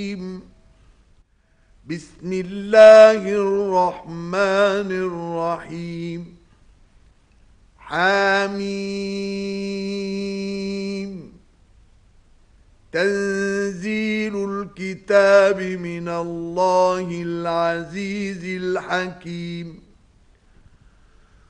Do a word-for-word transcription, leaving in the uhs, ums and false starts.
بسم الله الرحمن الرحيم حميم تنزيل الكتاب من الله العزيز الحكيم